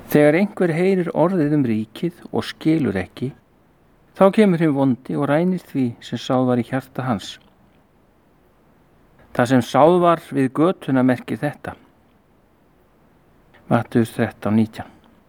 Þegar einhver heyrir orðið ríkið og skilur ekki, þá kemur hinn vondi og rænir því sem sáð var í hjarta hans. Það sem sáð var við götuna merkir þetta. Mattheus 13:19.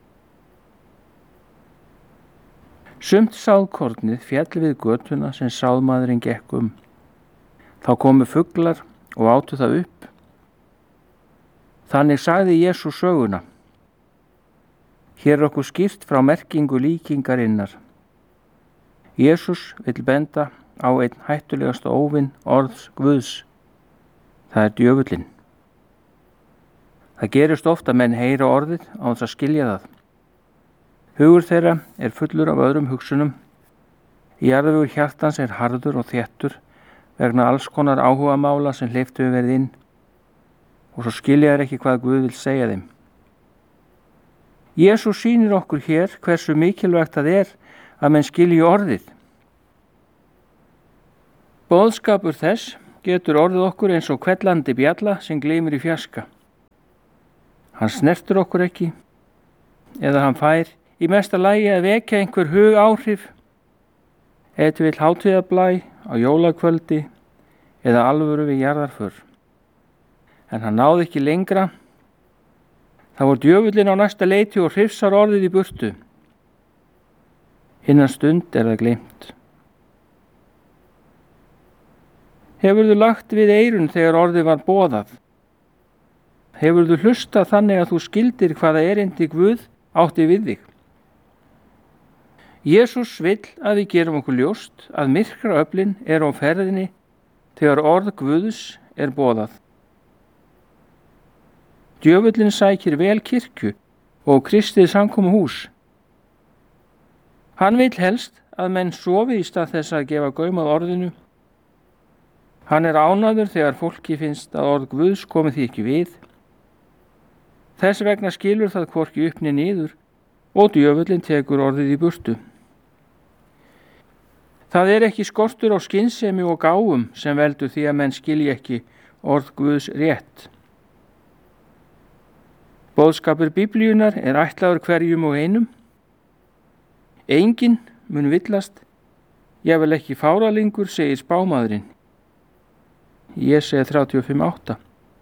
Sumt sáðkornið féll við götuna sem sáðmaðurinn gekk um. Þá komu fuglar og átu það upp. Þannig sagði Jesús söguna. Hér okkur skýrt frá merkingu líkingarinnar. Jesús vill benda á einn hættulegasta óvin orðs Guðs. Það er djöfullinn. Það gerist oft að menn heyra orðið á þess að skilja það. Hugur þeirra er fullur af öðrum hugsunum. Jarðvegur hjartans er harður og þéttur vegna alls konar áhugamála sem hleyptu verið inn og svo skilja þeir ekki hvað Guð vil segja þeim. Jesús sýnir okkur hér hversu mikilvægt það er að menn skilji orðið. Boðskapur þess getur orðið okkur eins og hvellandi bjalla sem gleymir í fjarska. Hann snertur okkur ekki eða hann fær í mesta lagi að vekja einhver hug áhrif, ef til vill hátíðarblæ á jólakvöldi eða alvöru við jarðarför. En hann náði ekki lengra. Það var djöfullinn á næsta leiti og hrifsar orðið í burtu. Innan stund er það gleymt. Hefurðu lagt við eyrun þegar orðið var boðað? Hefurðu hlustað þannig að þú skildir hvaða erindi Guð átti við þig? Jesús vill að við gerum okkur ljóst að myrkraöflin er á ferðinni þegar orð Guðs er boðað. Djöfullinn sækir vel kirkju og kristið samkomuhús. Hann vill helst að menn sofi í stað þess að gefa gaum að orðinu. Hann er ánægður þegar fólki finnst að orð Guðs komi því ekki við. Þess vegna skilur það hvorki upp né niður og djöfullinn tekur orðið í burtu. Það er ekki skortur á skynsemi og gáfum sem veldur því að menn skilji ekki orð Guðs rétt. Boðskapur Biblíunnar er ætlaður hverjum og einum. Enginn mun villast, jafnvel ekki fáralingur, segir spámaðurinn. Jesaja 35:8.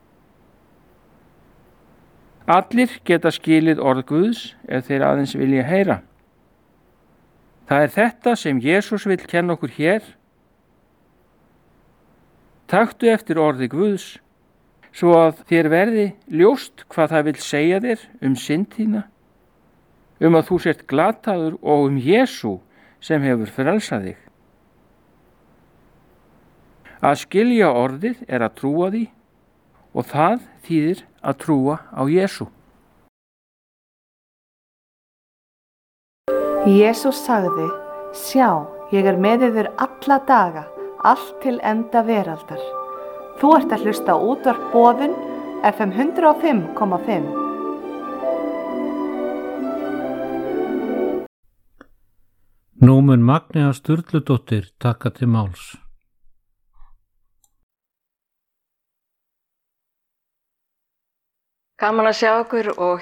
Allir geta skilið orð Guðs ef þeir aðeins vilja heyra. Það er þetta sem Jesús vill kenna okkur hér. Taktu eftir orði Guðs, svo að þér verði ljóst hvað það vill segja þér synd þína, að þú sért glataður og Jesú sem hefur frelsað þig. Að skilja orðið er að trúa því og það þýðir að trúa á Jesú. Jesús sagði, sjá, ég er með yður alla daga, allt til enda veraldar. Þú ert að hlusta á útvarp Boðun, FM 105,5. Nú mun Magnea Sturludóttir taka til máls. Gaman að sjá okkur og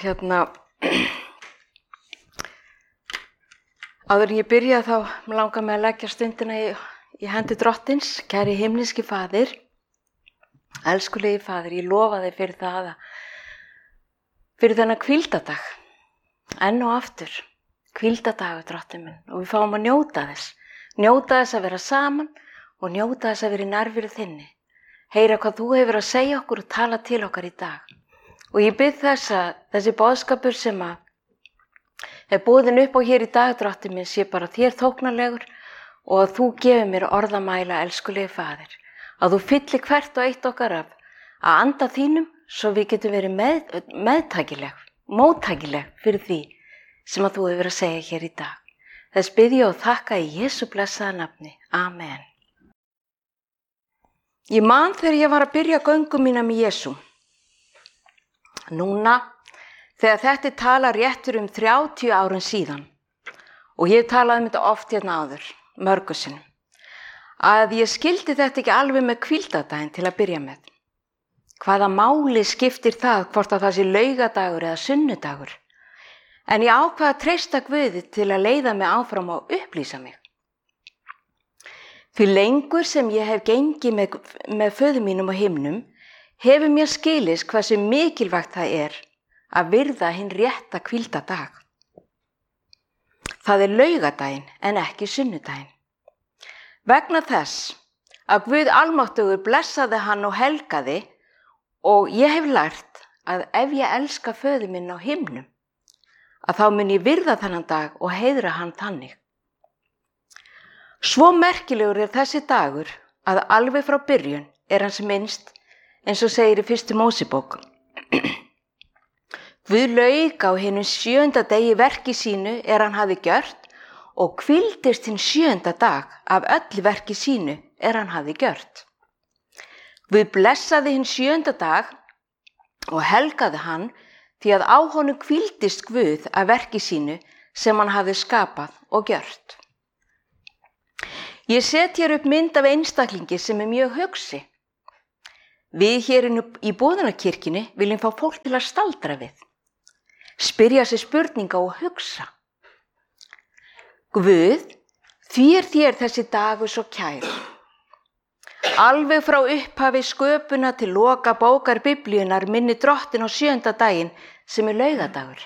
áður en ég byrja þá langar mig að leggja stundina í hendi Drottins. Kæri himneski Faðir, elskulegi Faðir, ég lofa þig fyrir þennan hvíldadag, enn og aftur, hvíldadagur Drottinn minn, og við fáum að njóta þess að vera saman og njóta þess að vera í nærveru þinni, heyra hvað þú hefur að segja okkur og tala til okkar í dag. Og ég bið þess að þessi boðskapur sem er boðin upp á hér í dag, Drottinn minn, sé bara þér þóknanlegur og að þú gefir mér orðamæla, elskulegi Faðir. Að þú fyllir hvert og eitt okkar af að anda þínum svo við getum verið móttækileg fyrir því sem að þú hefur að segja hér í dag. Þess bið ég og þakka í Jesú blessaða nafni. Amen. Ég man þegar ég var að byrja göngu mína með Jesú. Núna, þegar þetta tala rétt fyrir 30 árum síðan, og ég talaði þetta oft hérna áður, mörgu sinnum, að ég skildi þetta ekki alveg með hvíldardaginn til að byrja með. Hvaða máli skiptir það hvort að það sé laugadagur eða sunnudagur? En ég ákvað að treysta Guði til að leiða mig áfram og upplýsa mig. Því lengur sem ég hef gengið með föður mínum á himnum, hefur mér skilist hversu mikilvægt það að virða hinn rétta hvíldardag. Það laugardaginn en ekki sunnudaginn. Vegna þess að Guð almáttugur blessaði hann og helgaði, og ég hef lært að ef ég elska föður minn á himnum, að þá mun ég virða þennan dag og heiðra hann þannig. Svo merkilegur þessi dagur að alveg frá byrjun hans minnst, eins og segir í 1. Mósebók. Guð lauk á hinum 7. degi verki sínu hann hafði gjört og hvíldist hinn 7. dag af öllu verki sínu hann hafði gjört. Guð blessaði hinn 7. dag og helgaði hann því að á honum hvíldist Guð af verki sínu sem hann hafði skapað og gjört. Ég set hér upp mynd af einstaklingi sem mjög hugsi. Við hér í Boðunarkirkjunni viljum fá fólk til að staldra við, spyrja sig spurninga og hugsa. Guð, því þér þessi dagur svo kær. Alveg frá upphafi sköpuna til loka bókar Biblíunnar minni Drottinn á 7. daginn sem laugadagur.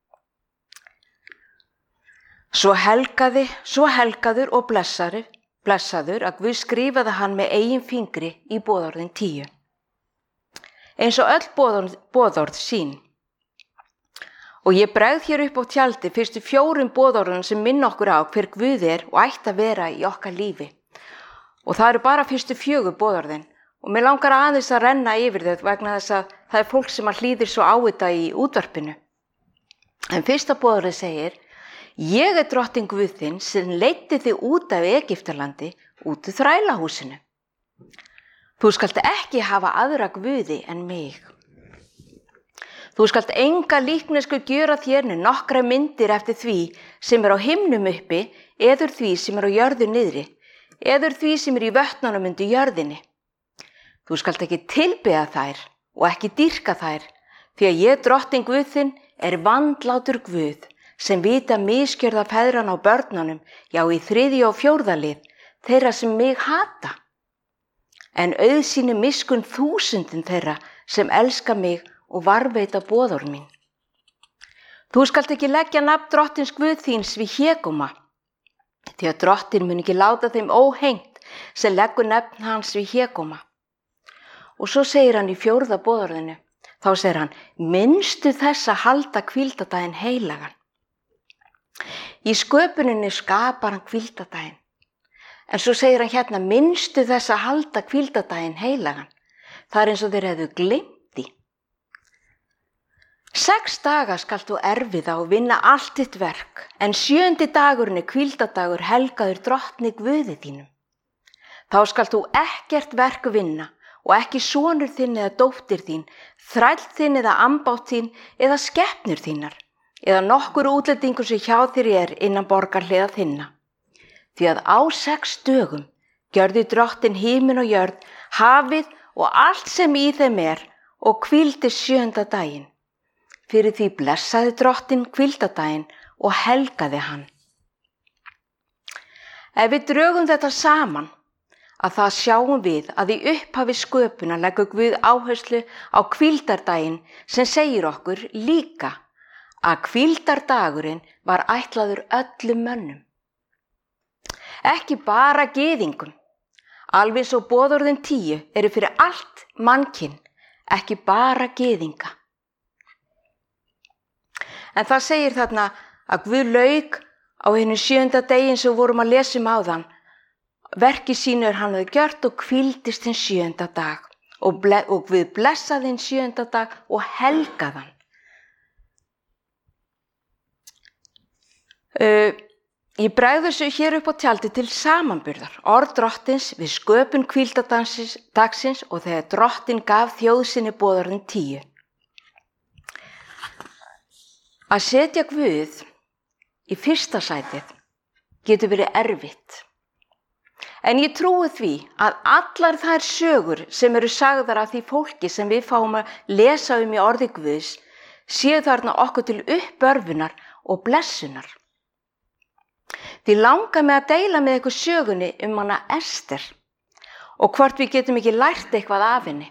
Svo helgaður og blessaður að Guð skrifaði hann með eigin fingri í boðorðin 10. Eins og öll boðorð sín. Og ég bregð hér upp á tjaldi fyrstu 4 boðorðum sem minna okkur á hver Guð og ætti að vera í okkar lífi. Og það bara fyrstu 4 boðorðin. Og mér langar aðeins að renna yfir þau vegna þess að það fólk sem hlýðir svo á þetta í útvarpinu. En fyrsta boðorðið segir: Ég Drottinn Guð þinn sem leiddi þig út af Egyptalandi, út úr þrælahúsinu. Þú skalt ekki hafa aðra guði en mig. Þú skalt enga líknesku gjöra þér nokkra myndir eftir því sem á himnum uppi, eður því sem á jörðu niðri, eður því sem í vötnunum undir jörðinni. Þú skalt ekki tilbiðja þær og ekki dýrka þær, því að ég Drottinn Guð þinn vandlátur Guð, sem vita misgjörða feðran á börnunum, já í 3. og 4. lið, þeirra sem mig hata. En auðsýni miskunn 1000 þeirra sem elska mig og varveita boðorð mín. Þú skalt ekki leggja nafn Drottins Guð þíns við hégóma, því að Drottinn mun ekki láta þeim óhengt sem leggur nafn hans við hégóma. Og svo segir hann í 4. boðorðinu, þá segir hann: minnstu þess að halda hvíldardaginn heilagan. Í sköpuninni skapar hann hvíldardaginn. En svo segir hann hérna: minnstu þess að halda hvíldardaginn heilagan. Það eins og þeir hefðu gleymt því. 6 daga skalt þú erfiða og vinna allt þitt verk, en 7. dagurinn hvíldardagur helgaður Drottni Guði þínum. Þá skalt þú ekkert verk vinna, og ekki sonur þinn eða dóttir þín, þræll þinn eða ambátt þín eða skepnur þínar, eða nokkur útlendingur sem hjá þér innan borgarhliða þinna. Því að á 6 dögum gjörði Drottinn himin og jörð, hafið og allt sem í þeim og hvíldi 7. daginn. Fyrir því blessaði Drottinn hvíldardaginn og helgaði hann. Ef við drögum þetta saman, að það sjáum við að í upphafi sköpunar leggur Guð áherslu á hvíldardaginn, sem segir okkur líka að hvíldardagurinn var ætlaður öllum mönnum. Ekki bara gyðingum, alveg svo boðorðin 10 fyrir allt mannkyn, ekki bara gyðinga. En það segir þarna að Guð lauk á hinum 7. degi sem við vorum að lesa áðan. Verki sínu hann hafði gjört og hvíldist hinn 7. dag. Og Guð blessaði hinn 7. dag og helgaði hann. Ég bregð þessu hér upp á tjaldi til samanburðar. Orð Drottins við sköpun hvíldardagsins og þegar Drottinn gaf þjóð sinni boðorðin 10. Að setja Guð í fyrsta sætið getur verið erfitt. En ég trúi því að allar þær sögur sem eru sagðar af því fólki sem við fáum að lesa í orði Guðs séu þarna okkur til uppörfunar og blessunar. Því langar mig að deila með ykkur sögunni hana Ester og hvort við getum ekki lært eitthvað af henni.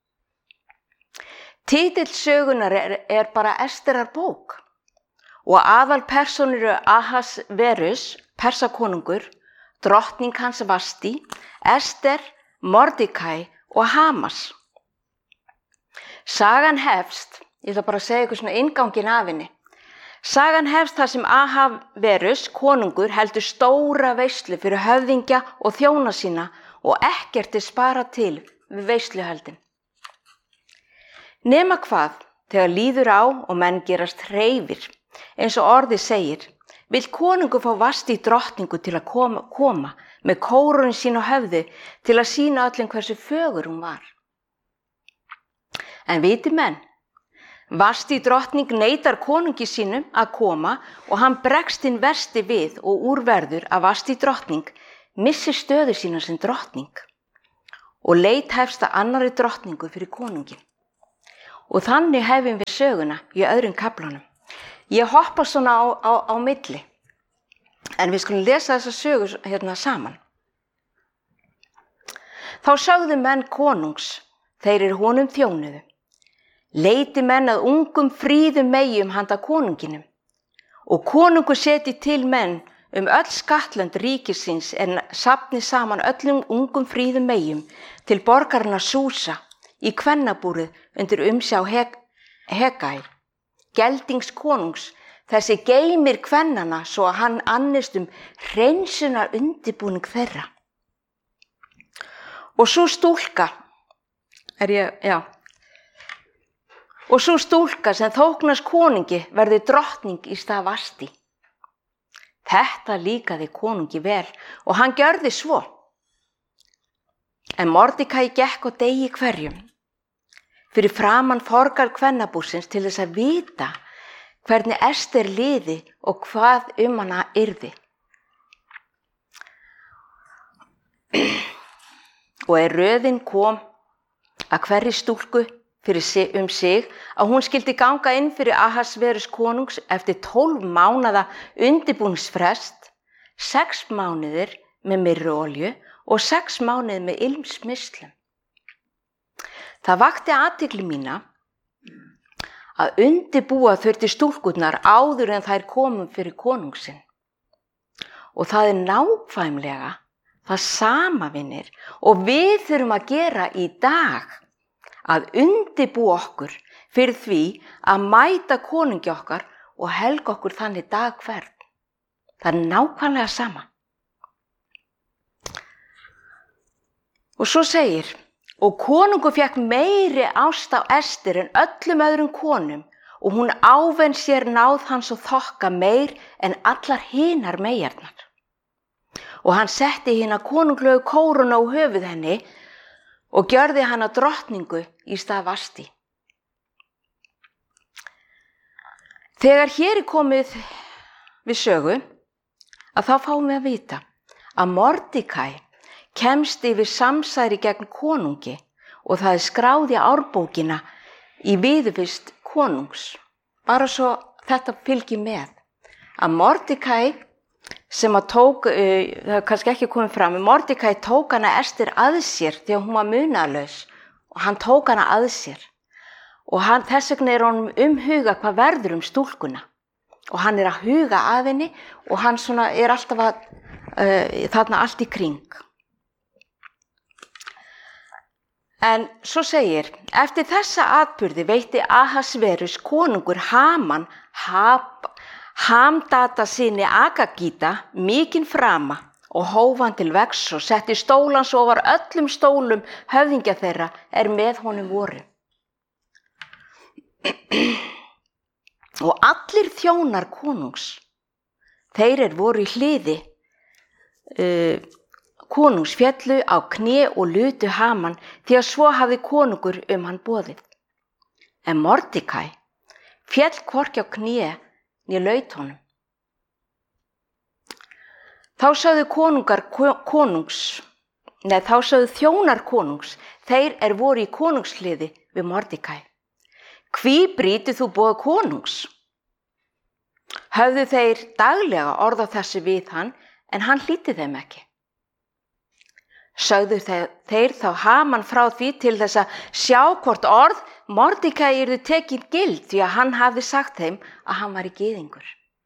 Titill sögunar er bara Esterar bók og aðalpersónur eru Ahasverus, Persakonungur, drottning hans Vasti, Ester, Mordecai og Hamas. Sagan hefst, ég ætla bara að segja ykkur svona innganginn af henni. Sagan hefst þar sem Ahasverus, konungur, heldur stóra veislu fyrir höfðingja og þjóna sína og ekkert sparað til við veisluhöldin. Nema hvað, þegar líður á og menn gerast hreifir, eins og orðið segir, vill konungur fá Vasti drottningu til að koma með kórónu sín á höfði til að sýna öllum hversu fögur hún var. En viti menn, Vasti drottning neitar konungi sínum að koma og hann bregst hinn versti við og úrverður að Vasti drottning missi stöðu sína sem drottning og leit hefst að annarri drottningu fyrir konungin. Og þannig hefum við söguna í öðrum kaflanum. Ég hoppa svona á milli, en við skulum lesa þessa sögu saman. Þá sögðu menn konungs, þeir honum þjónuðu. Leiti menn að ungum fríðum meyjum handa konunginum og konungur seti til menn öll skattlönd ríkisins en safni saman öllum ungum fríðum meyjum til borgarinnar Súsa í kvennabúrið undir umsjá Hegai, geldings konungs, þessi geymir kvennana svo að hann annist hreinsunar undirbúning þeirra. Og svo stúlka, Og svo stúlka sem þóknast konungi verði drottning í stað Vasti. Þetta líkaði konungi vel og hann gjörði svo. En Mordecai gekk á degi hverjum fyrir framan forgar kvennabúrsins til þess að vita hvernig Ester liði og hvað hana yrði. Og röðin kom að hverri stúlku fyrir sig að hún skyldi ganga inn fyrir Ahasverus konungs eftir 12 mánaða undirbúningsfrest, 6 mánuðir með myrruolju og 6 mánuðir með ilmsmislum. Það vakti athygli mína að undirbúa þurfti stúlkurnar áður en þær komum fyrir konungsinn. Og það nákvæmlega það sama, vinir, og við þurfum að gera í dag. Að undirbúa okkur fyrir því að mæta konungi okkar og helga okkur þannig dag hvern. Það nákvæmlega sama. Og svo segir, og konungur fékk meiri ást á Ester en öllum öðrum konum og hún ávenn sér náð hans og þokka meir en allar hinar meyjarnar. Og hann setti hina konunglegu kórónu á höfuð henni og gjörði hana drottningu í stað Vasti. Þegar hér komið við sögu, að þá fáum við að vita að Mordecai kemst yfir samsæri gegn konungi og það skráð í árbókina í viðurvist konungs. Bara svo þetta fylgir með. Að Mordecai sem að tók, það er kannski ekki komið fram, Mordecai tók hana Ester að sér þegar hún var munaðlaus og hann tók hana að sér og þess vegna honum huga hvað verður stúlkuna og hann að huga að henni og hann svona alltaf þarna allt í kring. En svo segir, eftir þessa atburði veitti Ahasverus konungur Haman Hamdata syni Agagíta mikinn frama og hóf hann til vegs og setti stólans ofar öllum stólum höfðingja þeirra með honum voru. Og allir þjónar konungs, þeir voru í hliði konungs féllu á kné og lutu Haman því að svo hafði konungur hann boðið. En Mordecai féll hvorki á kné né laut honum. Þá sögðu þjónar konungs, þeir voru í konungshliði við Mordecai. Hví brýtur þú boð konungs? Höfðu þeir daglega orð á þessu við hann, en hann hlýddi þeim ekki. Sögðu þeir þá Haman frá því til þess að sjá hvort orð Mordekaí yrðu tekin gild, því að hann hafði sagt þeim að hann væri gyðingur.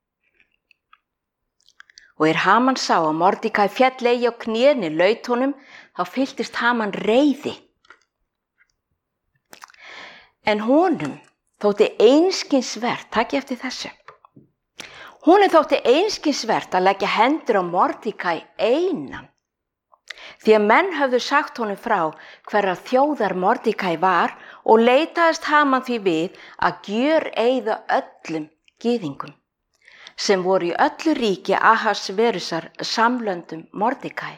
Og Haman sá að Mordekaí féll eigi á knéni laut honum, þá fylltist Haman reiði. En honum þótti einskisvert, takið eftir þessu, honum þótti einskisvert að leggja hendur á Mordekaí einan, því að menn höfðu sagt honum frá hverrar þjóðar Mordekaí var og leitaðist Haman því við að gjöreyða öllum gyðingum, sem voru í öllu ríki Ahasverusar samlöndum Mordekaí.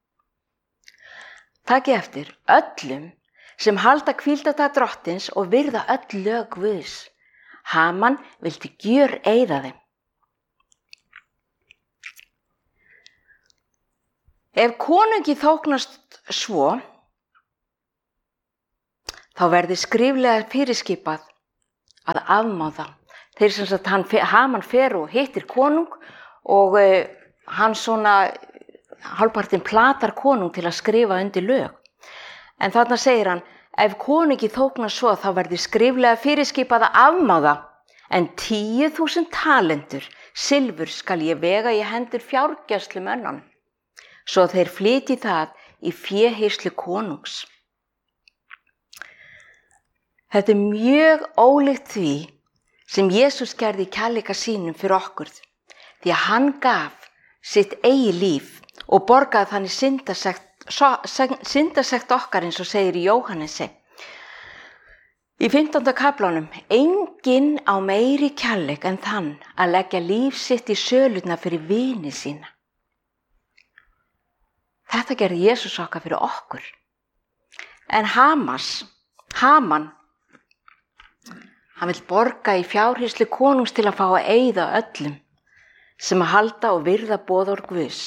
Takið eftir, öllum sem halda hvíldardag drottins og virða öll lög Guðs. Haman vildi gjöreyða þeim. Ef konungi þóknast svo, þá verði skriflega fyrirskipað að afmá það. Þeir sem sagt Haman fer og hittir konung og hann svona hálfpartinn platar konung til að skrifa undir lög. En þarna segir hann, ef konungi þóknast svo, þá verði skriflega fyrirskipað að afmá það, en 10.000 talentur silfur skal ég vega í hendur fjárgæslumönnunum, svo þeir flytji það í féhirslur konungs. Þetta er mjög ólíkt því sem Jesús gerði í kærleika sínum fyrir okkur, því að hann gaf sitt eigið líf og borgaði þannig syndasekt okkar, eins og segir í Jóhannesi. Í 15. kaflanum, enginn á meiri kærleik en þann að leggja líf sitt í sölurnar fyrir vini sína. Þetta gerði Jesús okkar fyrir okkur. En Haman, hann vill borga í fjárhirslu konungs til að fá að eyða öllum sem að halda og virða boðorð Guðs.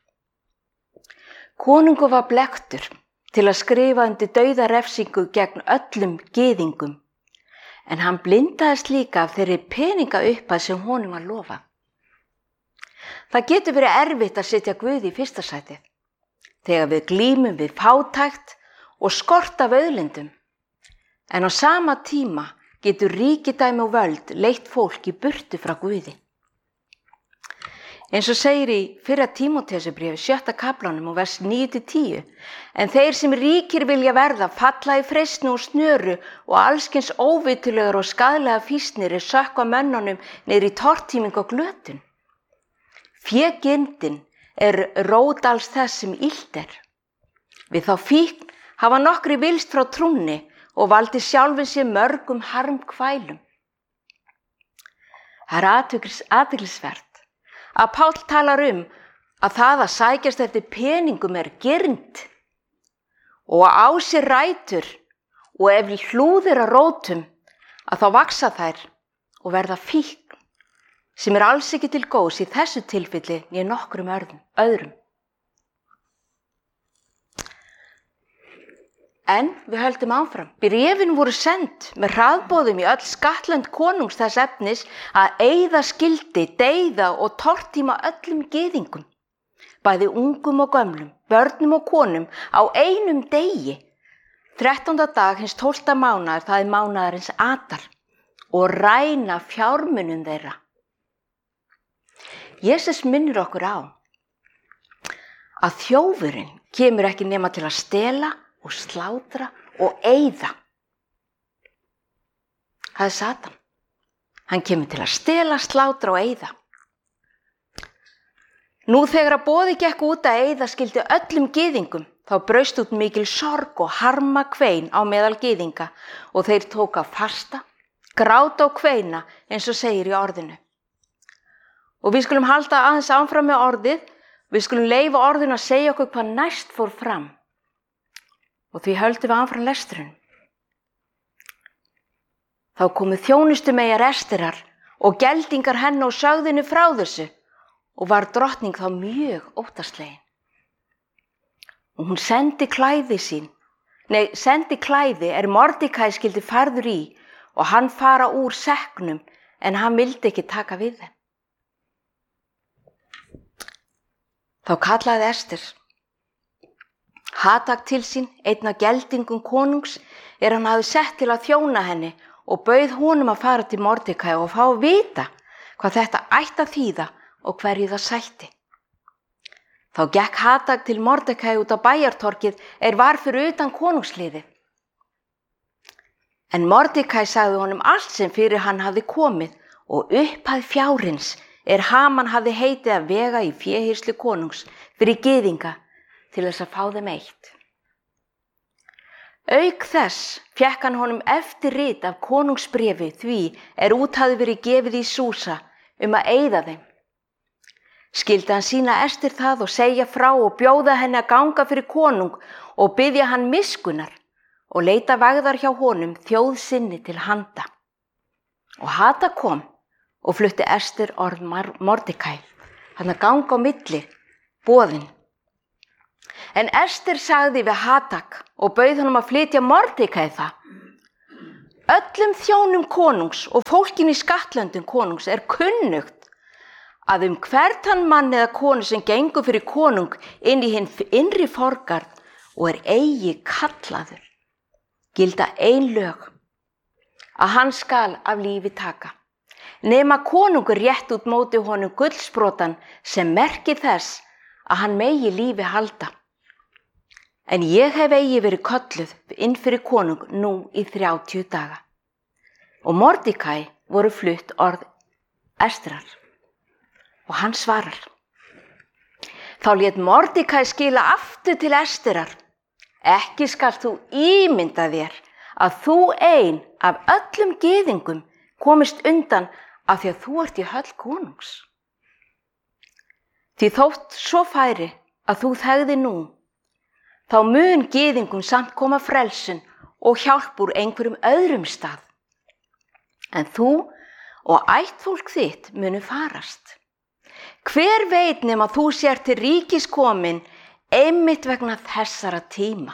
Konungur var blekktur til að skrifa undir dauðarefsingu gegn öllum gyðingum, en hann blindaðist líka af þeirri peningaupphæð sem honum var lofað. Það getur verið erfitt að setja Guð í fyrsta sætið, þegar við glímum við fátækt og skort af auðlindum, en á sama tíma getur ríkidæmi og völd leitt fólk í burtu frá Guði. Eins og segir í 1. Tímóteusarbréfi 7. kaflanum og vers 9-10, en þeir sem ríkir vilja verða falla í freistni og snöru og allskyns óvitulegar og skaðlega fýsnir sökkva mönnunum niður í tortíming og glötun. Fégirndin rót alls þess sem illt er. Við þá fíkn hafa nokkri vilst frá trúnni og valdi sjálfin sér mörgum harmkvælum. Það er athyglisvert að Páll talar að það að sækjast eftir peningum er girnd og á sér rætur, og ef hlúðir að rótum að þá vaksa þær og verða fíkn, sem er alls ekki til góðs í þessu tilfelli né nokkrum öðrum. En við höldum áfram. Bréfin voru send með hraðboðum í öll skattlönd konungs þess efnis að eyða skyldi, deyða og tortíma öllum gyðingum, bæði ungum og gömlum, börnum og konum á einum degi, 13. dag hins 12. mánaðar, það er mánaðarins Adar, og ræna fjármunum þeirra. Jesus minnir okkur á að þjófurinn kemur ekki nema til að stela og slátra og eyða. Það er Satan. Hann kemur til að stela, slátra og eyða. Nú þegar að boði gekk út að eyða skyldi öllum gyðingum, þá braust út mikil sorg og harma kvein á meðal gyðinga og þeir tóka fasta, gráta og kveina eins og segir í orðinu. Og við skulum halda aðeins áfram með orðið, við skulum leyfa orðinu að segja okkur hvað næst fór fram. Og því höldum við áfram lesturinn. Þá komu þjónustumeyjar Esterar og geldingar henni og sögðinu frá þessu og var drottning þá mjög óttaslegin. Og hún sendi klæði Mordekaí skyldi færður í og hann fara úr sekknum, en hann vildi ekki taka við þeim. Þá kallaði Ester Hatak til sín, einn af geldingum konungs, hann hafði sett til að þjóna henni og bauð honum að fara til Mordekaí og fá að vita hvað þetta ætti að þýða og hverju það sætti. Þá gekk Hatak til Mordekaí út á bæjartorkið var fyrir utan konungsliðið. En Mordekaí sagði honum allt sem fyrir hann hafði komið og upphæð fjárins Haman hafði heitið að vega í féhýrslu konungs fyrir gyðinga til þess að fá þeim eitt. Auk þess fékk hann honum eftirrit af konungsbréfi því út hafði verið gefið í Súsa að eyða þeim. Skyldi hann sýna Ester það og segja frá og bjóða henni að ganga fyrir konung og biðja hann miskunnar og leita vægðar hjá honum þjóð sinni til handa. Og Hatak kom og flutti Ester orð Mordekaí, hann að ganga á milli, boðin. En Ester sagði við Hatak og bauð honum að flytja Mordekaí það. Öllum þjónum konungs og fólkin í skattlöndum konungs kunnugt að hvern þann mann eða konu sem gengur fyrir konung inn í hinn innri forgarð og eigi kallaður, gilda ein lög, að hann skal af lífi taka. Nema konungur rétt út móti honum gullsprotan sem merki þess að hann megi lífi halda. En ég hef eigi verið kölluð inn fyrir konung nú í 30 daga. Og Mordekaí voru flutt orð Esterar. Og hann svarar. Þá lét Mordekaí skila aftur til Esterar. Ekki skalt þú ímynda þér að þú ein af öllum gyðingum komist undan af því að þú ert í höll konungs. Því þótt svo færi að þú þegði nú, þá mun gyðingum samt koma frelsun og hjálp úr einhverjum öðrum stað. En þú og ættfólk þitt munu farast. Hver veit nema þú sér til ríkis komin einmitt vegna þessara tíma.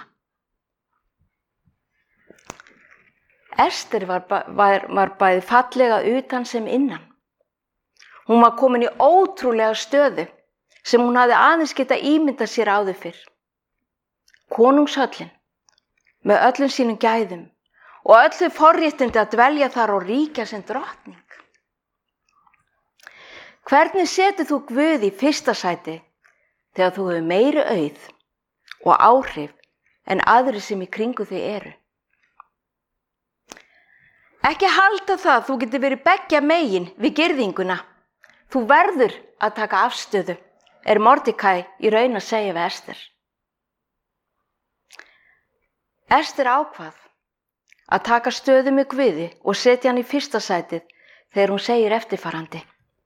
Ester var bæði fallega utan sem innan. Hún var komin í ótrúlega stöðu sem hún hafði aðeins geta ímyndað sér áður fyrr. Konungshöllin með öllum sínum gæðum og öllu forréttindi að dvelja þar og ríkja sem drottning. Hvernig setur þú Guð í fyrsta sæti þegar þú hefur meiri auð og áhrif en aðrir sem í kringu þig eru? Ekki halda það þú getur verið beggja megin við girðinguna. Þú verður að taka afstöðu, Mordekaí í raun að segja við Ester. Ester ákvað að taka stöðu með Guði og setja hann í fyrsta sætið þegar hún segir eftirfarandi.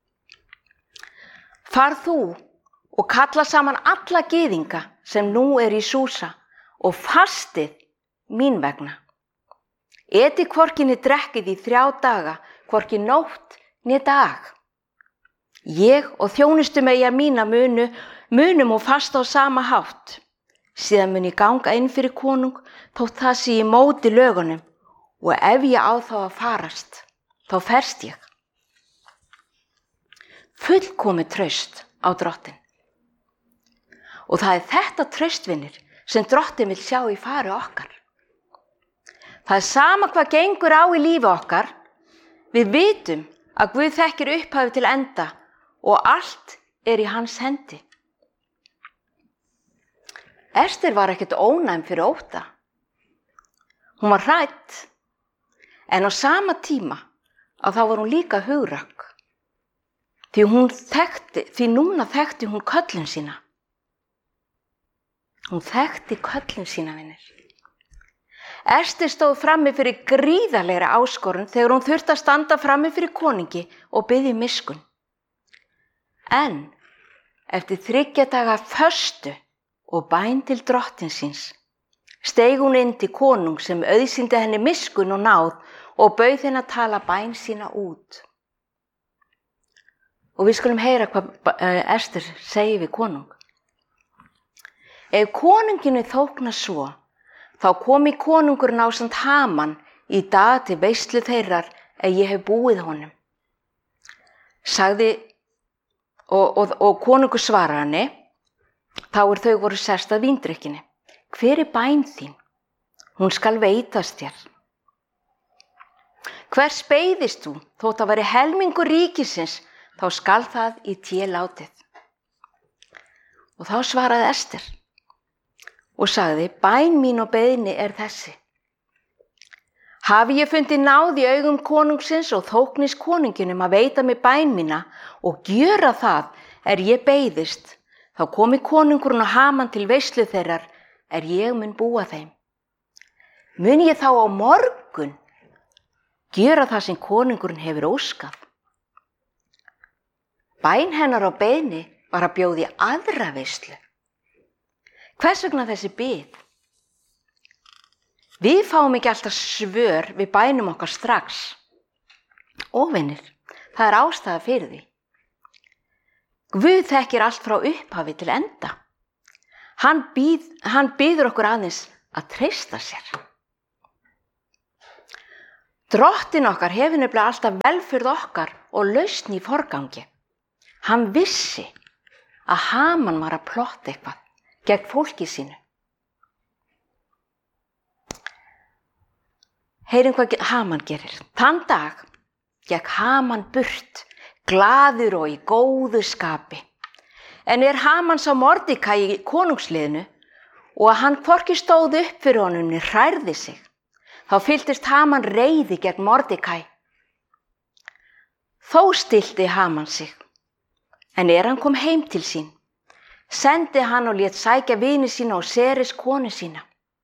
Far þú og kalla saman alla gyðinga sem nú í Súsa og fastið mín vegna. Etið hvorki né drekkið í 3 daga, hvorki nótt né dag. Ég og þjónustumeyjar mína munum og fasta á sama hátt. Síðan mun ég ganga inn fyrir konung þótt það sé í móti lögunum og ef ég á þá að farast, þá ferst ég. Fullkomið traust á drottin. Og það þetta traustvinir sem drottin vill sjá í fari okkar. Það sama hvað gengur á í lífi okkar, við vitum að Guð þekkir upphafi til enda og allt í hans hendi. Ester var ekkert ónæm fyrir ótta. Hún var hrædd, en á sama tíma að þá var hún líka hugrökk. Því núna þekkti hún köllun sína. Hún þekkti köllun sína, vinir. Ester stóð frammi fyrir gríðarlegri áskorun þegar hún þurfti að standa frammi fyrir konungi og biðja miskunn. En eftir 3 daga föstu og bæn til drottin síns, steig hún inn til konung sem auðsýndi henni miskunn og náð og bauð henni að tala bæn sína út. Og við skulum heyra hvað Ester segir við konung. Ef konunginu þóknar svo, þá komi konungurinn ásamt Haman í dag til veislu þeirrar ég hef búið honum. Sagði, og konungur svarar henni, Þá þau voru sest að víndrykkinni. Hver bæn þín? Hún skal veitast þér. Hvers beiðist þú? Þótt að væri helmingur ríkisins, þá skal það í té látið. Og þá svaraði Ester og sagði, bæn mín og beiðni þessi. Hafi ég fundið náð í augum konungsins og þóknis konunginum að veita mig bæn mína og gjöra það ég beiðist, þá komi konungurinn og Haman til veislu þeirrar ég mun búa þeim. Mun ég þá á morgun gjöra það sem konungurinn hefur óskað. Bæn hennar á beiðni var að bjóða í aðra veislu. Hvers vegna þessi bið? Við fáum ekki alltaf svör við bænum okkar strax. Og vinir, það ástæða fyrir því. Guð þekkir allt frá upphafi til enda. Hann biður okkur aðeins að treysta sér. Drottinn okkar hefur nefnilega alltaf velferð okkar og lausn í forgangi. Hann vissi að Haman var að plotta eitthvað gegn fólki sínu. Heyrum hvað Haman gerir. Þann dag gekk Haman burt, glaður og í góðu skapi. En Haman sá Mordekæ í konungsliðinu og að hann hvorki stóð upp fyrir honum né hrærði sig, þá fylltist Haman reiði gegn Mordekæ. Þó stillti Haman sig, en hann kom heim til sín, sendi hann og lét sækja vini sína og Seres konu sína.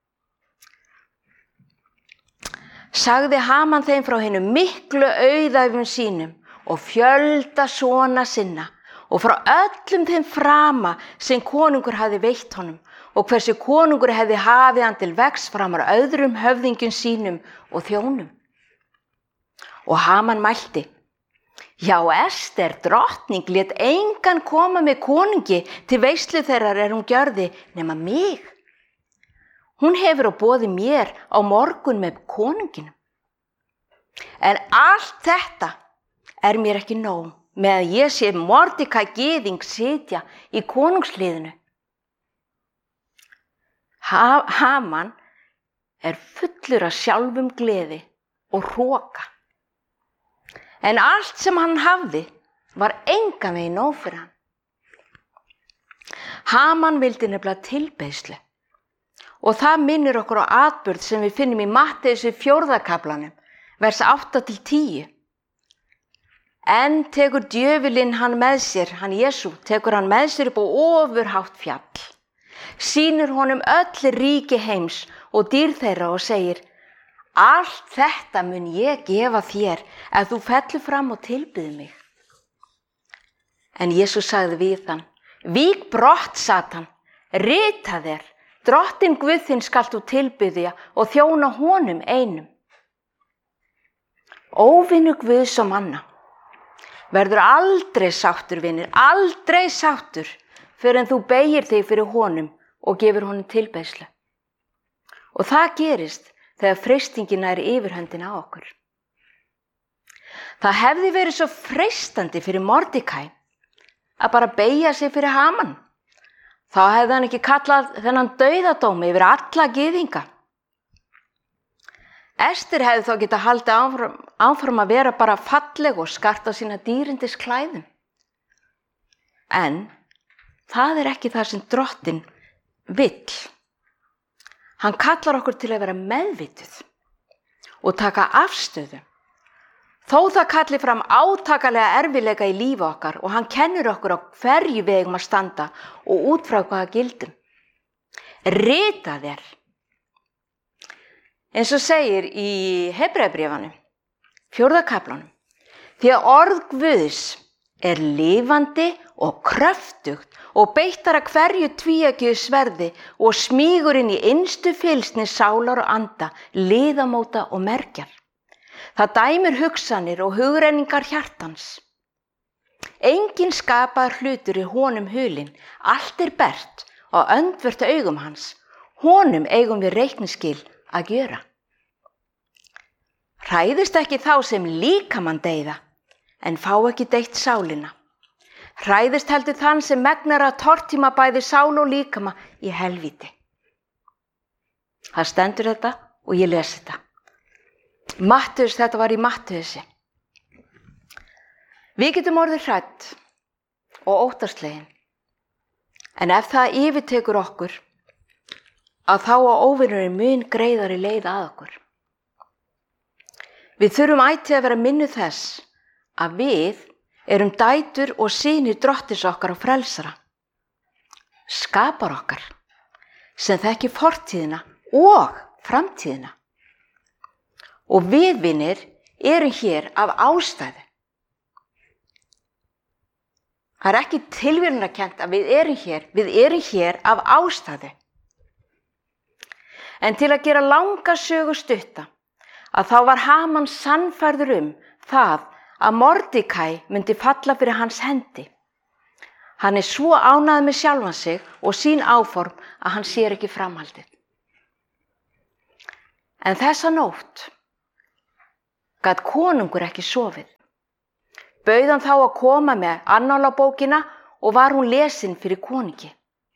Sagði Haman þeim frá hinum miklu auðæfum sínum og fjölda sona sinna og frá öllum þeim frama sem konungur hafði veitt honum og hversu konungur hefði hafið hann til vegs framar öðrum höfðingjum sínum og þjónum. Og Haman mælti, já, Ester, drottning, lét engan koma með konungi til veislu þeirrar hún gjörði nema mig. Hún hefur á boði mér á morgun með konunginum. En allt þetta mér ekki nóg með að ég sé Mordekæ gyðing sitja í konungsliðinu. Haman fullur af sjálfum gleði og hroka. En allt sem hann hafði var engan veginn nóg fyrir hann. Haman vildi nefnilega tilbeiðslu. Og það minnir okkur á atburð sem við finnum í Matteusi 4. kaflanum, vers 8-10. En tekur djöfulinn hann með sér, hann Jesú, tekur hann með sér upp á ofurhátt fjall. Sýnir honum öll ríki heims og dýr þeirra og segir, allt þetta mun ég gefa þér ef þú fellur fram og tilbyður mig. En Jesú sagði við hann, vík brott, Satan, rita þér, Drottinn Guð þinn skalt þú tilbiðja og þjóna honum einum. Óvinur Guðs og manna verður aldrei sáttur, vinir, aldrei sáttur fyrir en þú beygir þig fyrir honum og gefur honum tilbeiðslu. Og það gerist þegar freistingin yfirhöndina á okkur. Það hefði verið svo freistandi fyrir Mordekæ að bara beygja sig fyrir Haman. Þá hefði hann ekki kallað þennan dauðadómi yfir alla gyðinga. Ester hefði þá getað haldið áfram að vera bara falleg og skarta sína dýrindis klæðum. En það ekki það sem Drottinn vill. Hann kallar okkur til að vera meðvituð og taka afstöðu. Þó það kalli fram átakalega erfiðleika í lífi okkar og hann kennir okkur á hverju við eigum að standa og út frá hvaða gildum. Rita þér. Eins og segir í Hebreabréfanum, 4. kaflanum, því að orð Guðs lifandi og kröftugt og beittar að hverju tvíeggju sverði og smýgur inn í innstu fylgsni sálar og anda, liðamóta og mergjar. Það dæmir hugsanir og hugrenningar hjartans. Engin skapaður hlutur honum hulinn, allt bert og öndvert augum hans. Honum eigum við reikningsskil að gjöra. Hræðist ekki þá sem líkamann deyða, en fá ekki deytt sálina. Hræðist heldur þann sem megnar að tortíma bæði sál og líkama í helvíti. Það stendur þetta og ég les þetta. Mattheus, þetta var í Mattheusi. Við getum orðið hrædd og óttaslegin. En ef það yfirtekur okkur, að þá á óvinurinn mun greiðari leið að okkur. Við þurfum ætíð að vera minnu þess að við erum dætur og synir drottins okkar og frelsara. Skapar okkar sem þekki fortíðina og framtíðina. Og við vinir erum hér af ástæðu. Það er ekki tilviljunarkennt að við erum hér af ástæðu. En til að gera langa sögu stutta, að þá var Haman sannfærður það að Mordekæ myndi falla fyrir hans hendi. Hann er svo ánægður með sjálfan sig og sín áform að hann sér ekki framhaldið. En þessa nótt gat konungur ekki sofið. Bauð hann þá að koma með annálabókina og var hún lesin fyrir konungi.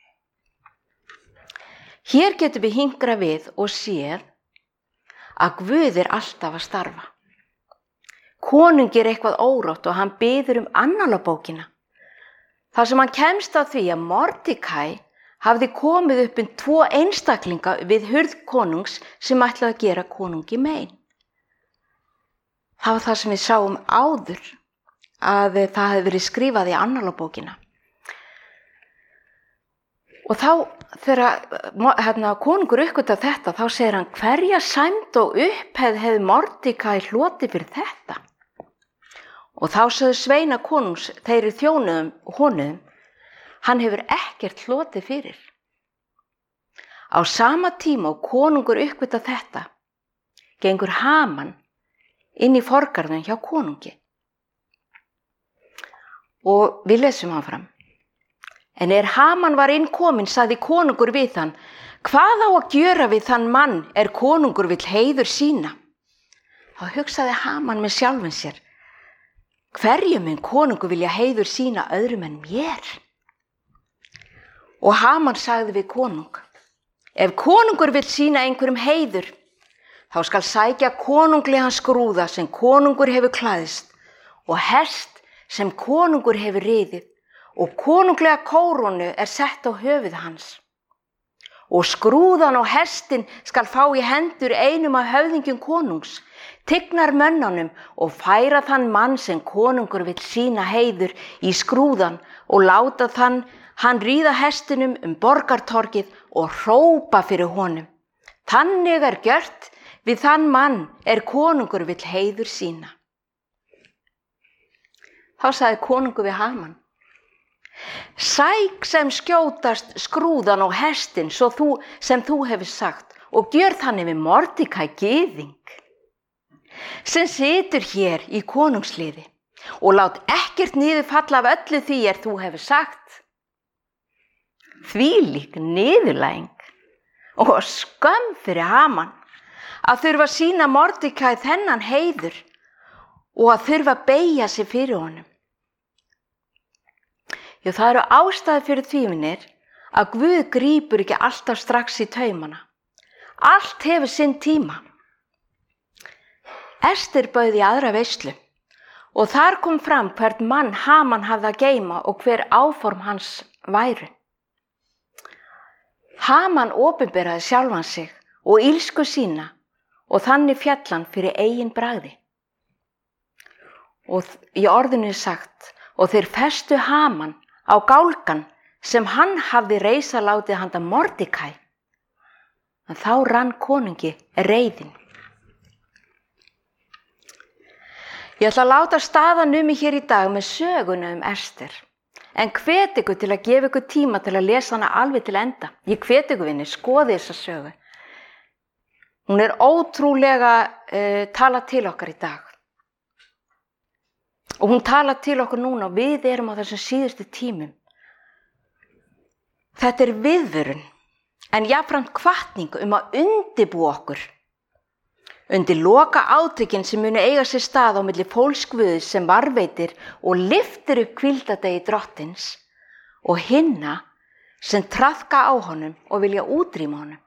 Hér getum við hingrað við og séð að Guð er alltaf að starfa. Konungi er eitthvað órótt og hann biður annálabókina. Þar sem hann kemst að því að Mordekæ hafði komið upp 2 einstaklinga við hurð konungs sem ætlaði að gera konungi mein. Það var það sem við sáum áður, að það hefði verið skrifað í annálabókina. Og þá þegar konungur uppgötvar þetta, þá segir hann: hverja sæmd og upphefð hefði Mordekæ hlotið fyrir þetta? Og þá sögðu sveinar konungs, þeir þjónuðum honum: hann hefur ekkert hlotið fyrir. Á sama tíma og konungur uppgötvar þetta, gengur Haman inn í forgarðinn hjá konungi. Og við lesum áfram. En Haman var innkominn, sagði konungur við hann: hvað á að gjöra við þann mann konungur vill heiður sína? Þá hugsaði Haman með sjálfum sér: hverjum mun konungur vilja heiður sína öðrum en mér? Og Haman sagði við konung: ef konungur vill sína einhverjum heiður, þá skal sækja konunglegan skrúða sem konungur hefur klæðst og hest sem konungur hefur riðið, og konunglega kórónu sett á höfuð hans. Og skrúðan og hestin skal fá í hendur einum af höfðingjum konungs, tignar mönnunum, og færa þann mann sem konungur vill sína heiður í skrúðan og láta hann ríða hestinum borgartorgið og hrópa fyrir honum: þannig gjört við þann mann konungur vill heiður sína. Þá sagði konungur við Haman: sæk sem skjótast skrúðan og hestin sem þú hefur sagt, og gjör þannig við Mordekæ gyðing, sem situr hér í konungsliði, og lát ekkert niður falla af öllu því þú hefur sagt. Þvílík niðurlæging og skömm fyrir Haman að þurfa að sýna Mordekæ þennan heiður og að þurfa að beygja sig fyrir honum. Já, það eru ástæður fyrir því, vinir, að Guð grípur ekki alltaf strax í taumana. Allt hefur sinn tíma. Ester bauð í aðra veislu og þar kom fram hvern mann Haman hafði að geyma og hver áform hans væru. Haman opinberaði sjálfan sig og ilsku sína og þannig féll hann fyrir eigin bragði. Og í orðinu sagt: og þeir festu Haman á gálgan sem hann hafði reisa látið handa Mordekæ. En þá rann konungi reiðin. Ég ætla að láta staðan hér í dag með söguna Ester. En hvet ykkur til að gefa ykkur tíma til að lesa hana alveg til enda. Ég hvet ykkur, vinir, skoði þessa sögu. Hún ótrúlega tala til okkar í dag. Og hún tala til okkur núna og við erum á þessum síðustu tímum. Þetta viðvörun, en jafnframt hvatning að undirbúa okkur undir loka átökin sem munu eiga sér stað á milli fólks Guðs sem varveitir og lyftir upp hvíldardegi Drottins og hinna sem traðka á honum og vilja útrýma honum.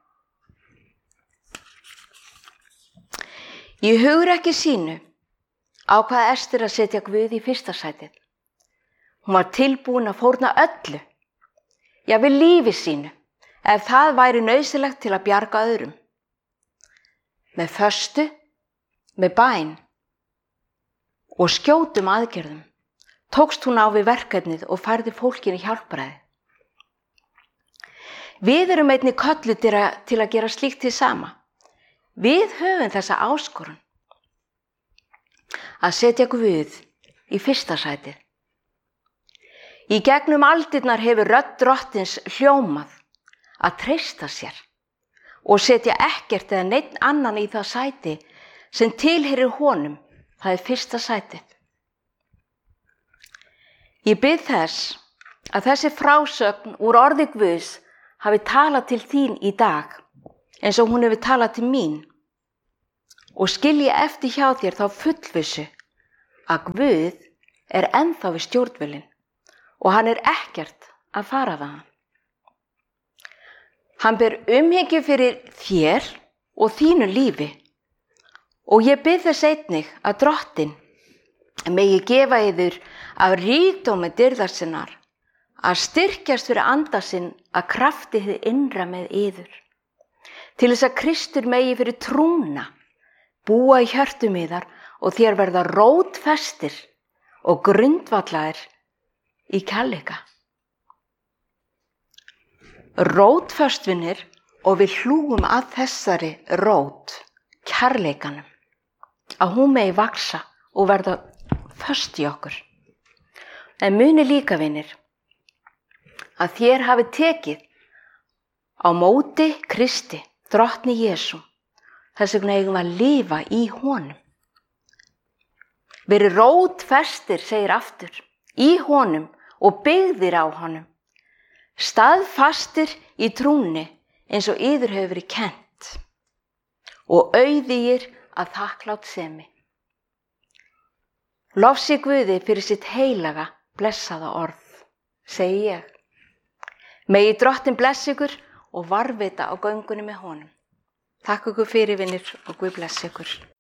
Í hugrekki sínu ákvað Ester að setja Guð í fyrsta sætið. Hún var tilbúin að fórna öllu, jafnvel lífi sínu, ef það væri nauðsynlegt til að bjarga öðrum. Með föstu, með bæn og skjótum aðgerðum tókst hún á við verkefnið og færði fólkinu hjálpræði. Við erum einnig kölluð til að gera slíkt hið sama. Við höfum þessa áskorun að setja Guð í fyrsta sætið. Í gegnum aldirnar hefur rödd Drottins hljómað að treysta sér og setja ekkert eða neinn annan í það sæti sem tilheyrir honum, það er fyrsta sætið. Ég bið þess að þessi frásögn úr orði Guðs hafi talað til þín í dag eins og hún hefur talað til mín og skilji eftir hjá þér þá fullvissu að Guð er ennþá við stjórnvölinn og hann er ekkert að fara þaðan. Hann ber umhyggju fyrir þér og þínu lífi og ég bið þess einnig að Drottinn megi gefa yður af ríkdómi dýrðar sinnar að styrkjast fyrir anda sinn að krafti hið innra með yður, til þess að Kristur megi fyrir trúna búa í hjörtum yðar og þér verða rótfestir og grundvallaðir í kærleika. Rótföstvinir og við hlúum að þessari rót, kærleikanum, að hún megi vaxa og verða föst í okkur. En muni líka, vinir, að þér hafi tekið á móti Kristi, Drottni Jesú, þess vegna eigum að lifa í honum. Verið rótfestir, segir aftur, í honum og byggðir á honum, staðfastir í trúnni eins og yður hefur verið kennt og auðugir að þakklátsemi. Lofsi Guði fyrir sitt heilaga, blessaða orð, segi ég. Megi Drottinn blessa ykkur og varðveita á göngunni með honum. Takk ykkur fyrir, vinir, og Guð blessa ykkur.